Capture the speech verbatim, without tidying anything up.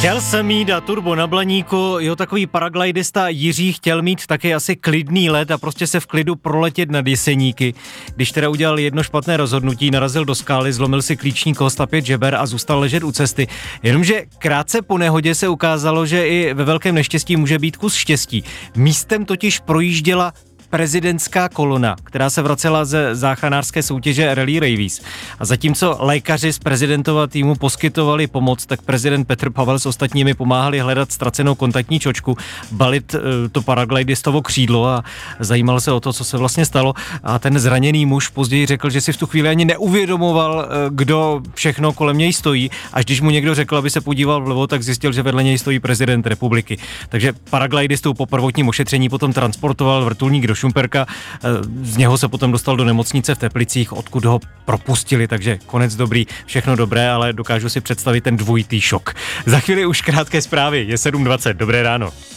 Chtěl jsem mít a turbo na Blaníku, jo, takový paraglidista Jiří chtěl mít taky asi klidný let a prostě se v klidu proletět nad Jeseníky. Když teda udělal jedno špatné rozhodnutí, narazil do skály, zlomil si klíční kost a pět žeber a zůstal ležet u cesty. Jenomže krátce po nehodě se ukázalo, že i ve velkém neštěstí může být kus štěstí. Místem totiž projížděla prezidentská kolona, která se vracela ze záchranářské soutěže Rally Ravis. A zatímco lékaři z prezidentova týmu poskytovali pomoc, tak prezident Petr Pavel s ostatními pomáhali hledat ztracenou kontaktní čočku, balit to paraglidistovo křídlo a zajímal se o to, co se vlastně stalo. A ten zraněný muž později řekl, že si v tu chvíli ani neuvědomoval, kdo všechno kolem něj stojí. Až když mu někdo řekl, aby se podíval vlevo, tak zjistil, že vedle něj stojí prezident republiky. Takže paraglidistu po prvotním ošetření potom transportoval vrtulník do Šumperka, z něho se potom dostal do nemocnice v Teplicích, odkud ho propustili, takže konec dobrý, všechno dobré, ale dokážu si představit ten dvojitý šok. Za chvíli už krátké zprávy, je sedm dvacet, dobré ráno.